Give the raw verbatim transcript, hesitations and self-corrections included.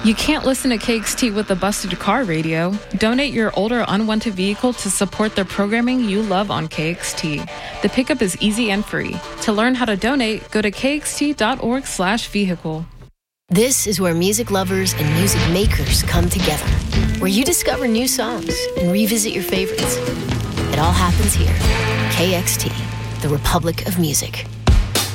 You can't listen to K X T with a busted car radio. Donate your old or unwanted vehicle to support the programming you love on K X T. The pickup is easy and free. To learn how to donate, go to kxt.org slash vehicle. This is where music lovers and music makers come together, where you discover new songs and revisit your favorites. It all happens here. K X T, the Republic of Music.